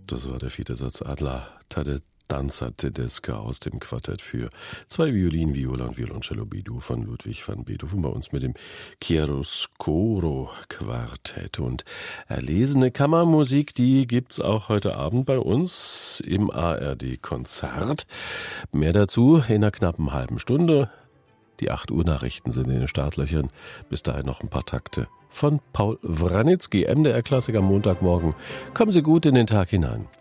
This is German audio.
Das war der vierte Satz Adler Danza Tedesca aus dem Quartett für zwei Violinen, Viola und Violoncello Bidu von Ludwig van Beethoven bei uns mit dem Chiaroscuro Quartett. Und erlesene Kammermusik, die gibt's auch heute Abend bei uns im ARD Konzert. Mehr dazu in einer knappen halben Stunde. Die 8 Uhr Nachrichten sind in den Startlöchern. Bis dahin noch ein paar Takte von Paul Wranitzky, MDR Klassik am Montagmorgen. Kommen Sie gut in den Tag hinein.